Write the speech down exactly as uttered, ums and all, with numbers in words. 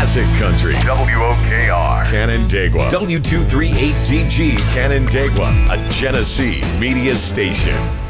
classic country. W O K R. Canandaigua. W two thirty-eight D G Canandaigua, a Genesee media station.